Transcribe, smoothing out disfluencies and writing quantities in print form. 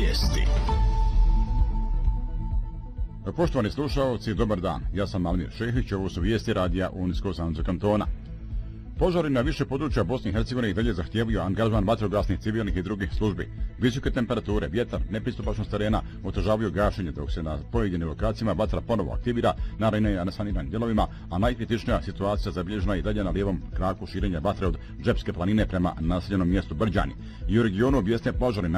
vijesti. Poštovani slušalci, dobar dan. Ja sam Almir Šehić, ovo su vijesti radija Unijsko-Sanskog kantona. Požari na više područja Bosne i Hercegovine i dalje zahtijevaju angažman vatrogasnih, civilnih i drugih službi. Visoke temperature, vjetar, nepristupačnost terena otežavaju gašenje, dok se na pojedinim lokacijama vatra ponovo aktivira na nesaniranim dijelovima, a najkritičnija situacija zabilježena je i dalje na lijevom kraku širenja vatre od Džepske planine prema naseljenom mjestu Brđani. I u regionu obijesne požari